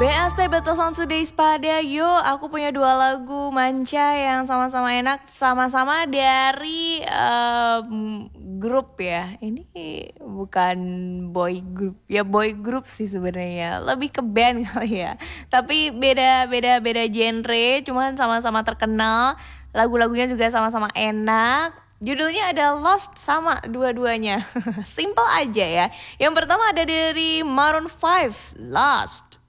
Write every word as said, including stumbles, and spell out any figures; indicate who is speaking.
Speaker 1: B S T Battle Sound Today pada yo, aku punya dua lagu manca yang sama-sama enak, sama-sama dari um, grup ya. Ini bukan boy group, ya boy group sih sebenarnya, lebih ke band kali ya. Tapi beda beda beda genre, cuman sama-sama terkenal. Lagu-lagunya juga sama-sama enak. Judulnya ada Lost sama dua-duanya. Simple aja ya. Yang pertama ada dari Maroon five, Lost.